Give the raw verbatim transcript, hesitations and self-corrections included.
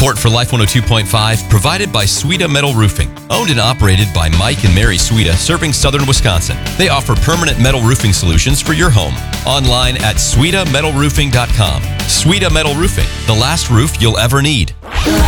Support for Life one oh two point five provided by Suida Metal Roofing. Owned and operated by Mike and Mary Suida, serving southern Wisconsin. They offer permanent metal roofing solutions for your home. Online at suida metal roofing dot com. Suida Metal Roofing, the last roof you'll ever need.